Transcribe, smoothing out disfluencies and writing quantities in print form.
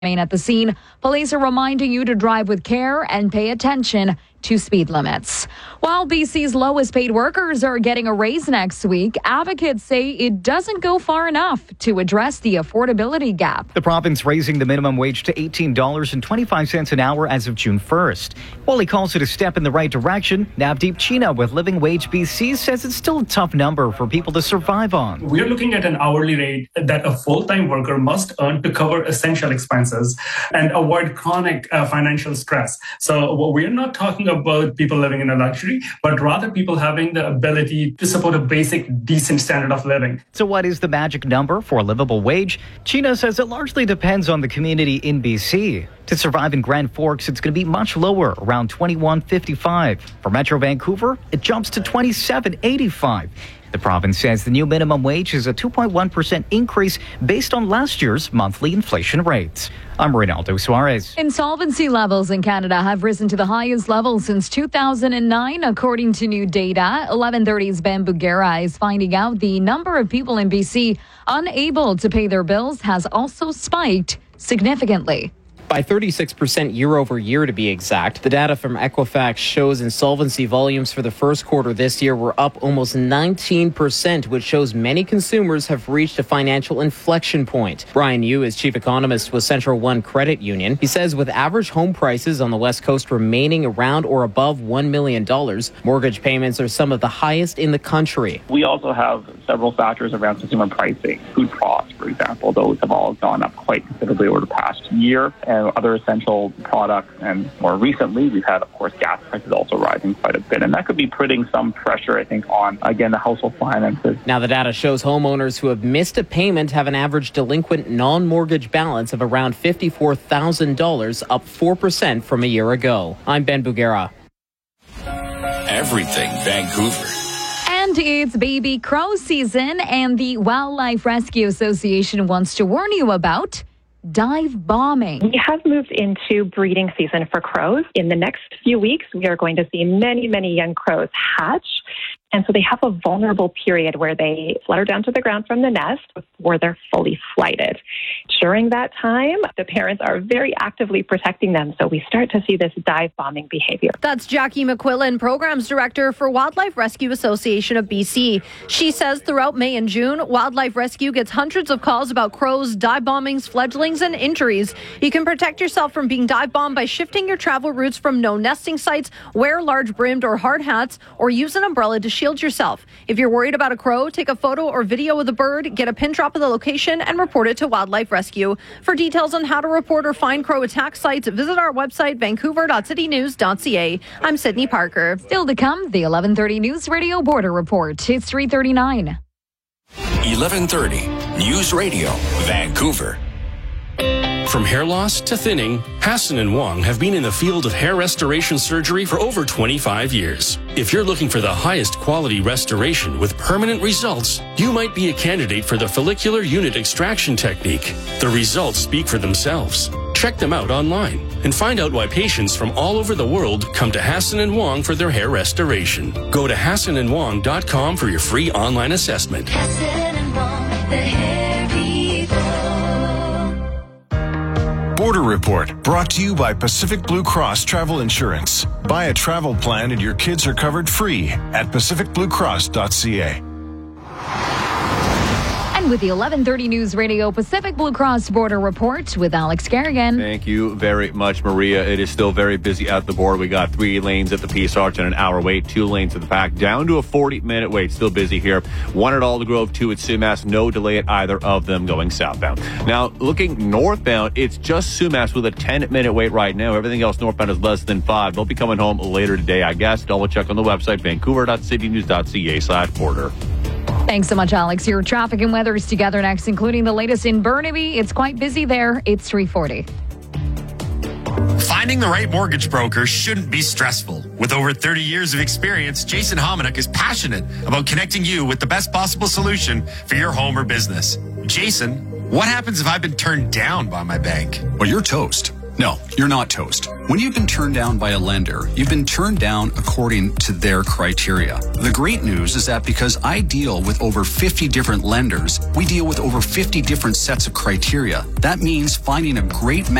At the scene, police are reminding you to drive with care and pay attention to speed limits. While BC's lowest paid workers are getting a raise next week, advocates say it doesn't go far enough to address the affordability gap. The province raising the minimum wage to $18.25 an hour as of June 1st. While he calls it a step in the right direction, Navdeep China with Living Wage BC says it's still a tough number for people to survive on. We're looking at an hourly rate that a full-time worker must earn to cover essential expenses and avoid chronic financial stress. So we're not talking about people living in a luxury, but rather people having the ability to support a basic, decent standard of living. So what is the magic number for a livable wage? China says it largely depends on the community in BC. To survive in Grand Forks, it's going to be much lower, around $21.55. For Metro Vancouver, it jumps to $27.85. The province says the new minimum wage is a 2.1% increase based on last year's monthly inflation rates. I'm Reynaldo Suarez. Insolvency levels in Canada have risen to the highest level since 2009, according to new data. 1130's Ben Bugera is finding out the number of people in BC unable to pay their bills has also spiked significantly. By 36% year over year, to be exact. The data from Equifax shows insolvency volumes for the first quarter this year were up almost 19%, which shows many consumers have reached a financial inflection point. Brian Yu is chief economist with Central One Credit Union. He says with average home prices on the West Coast remaining around or above $1 million, mortgage payments are some of the highest in the country. We also have several factors around consumer pricing. Food costs, for example, those have all gone up quite considerably over the past year. And other essential products, and more recently we've had, of course, gas prices also rising quite a bit, and that could be putting some pressure, I think, on, again, the household finances. Now the data shows homeowners who have missed a payment have an average delinquent non-mortgage balance of around $54,000, up 4% from a year ago. I'm Ben Bugera. Everything Vancouver. And it's baby crow season, and the Wildlife Rescue Association wants to warn you about dive bombing. We have moved into breeding season for crows. In the next few weeks, we are going to see many, many young crows hatch. And so they have a vulnerable period where they flutter down to the ground from the nest before they're fully flighted. During that time, the parents are very actively protecting them. So we start to see this dive bombing behavior. That's Jackie McQuillan, Programs Director for Wildlife Rescue Association of BC. She says throughout May and June, Wildlife Rescue gets hundreds of calls about crows, dive bombings, fledglings, and injuries. You can protect yourself from being dive bombed by shifting your travel routes from known nesting sites, wear large brimmed or hard hats, or use an umbrella to shield yourself. If you're worried about a crow, take a photo or video of the bird, get a pin drop of the location, and report it to Wildlife Rescue. For details on how to report or find crow attack sites, visit our website, vancouver.citynews.ca. I'm Sydney Parker. Still to come, the 1130 News Radio Border Report. It's 3:39. 1130 News Radio, Vancouver. From hair loss to thinning, Hassan and Wong have been in the field of hair restoration surgery for over 25 years. If you're looking for the highest quality restoration with permanent results, you might be a candidate for the follicular unit extraction technique. The results speak for themselves. Check them out online and find out why patients from all over the world come to Hassan and Wong for their hair restoration. Go to HassanandWong.com for your free online assessment. Hassan and Wong, the hair people. Border Report, brought to you by Pacific Blue Cross Travel Insurance. Buy a travel plan and your kids are covered free at pacificbluecross.ca. And with the 1130 News Radio Pacific Blue Cross Border Report with Alex Garrigan. Thank you very much, Maria. It is still very busy at the border. We got 3 lanes at the Peace Arch and an hour wait, 2 lanes at the Pac, down to a 40-minute wait. Still busy here. 1 at Aldergrove, 2 at Sumas. No delay at either of them going southbound. Now, looking northbound, it's just Sumas with a 10-minute wait right now. Everything else northbound is less than 5. They'll be coming home later today, I guess. Double check on the website, vancouver.citynews.ca/border. Thanks so much, Alex. Your traffic and weather is together next, including the latest in Burnaby. It's quite busy there. It's 3:40. Finding the right mortgage broker shouldn't be stressful. With over 30 years of experience, Jason Hominick is passionate about connecting you with the best possible solution for your home or business. Jason, what happens if I've been turned down by my bank? Well, you're toast. No, you're not toast. When you've been turned down by a lender, you've been turned down according to their criteria. The great news is that because I deal with over 50 different lenders, we deal with over 50 different sets of criteria. That means finding a great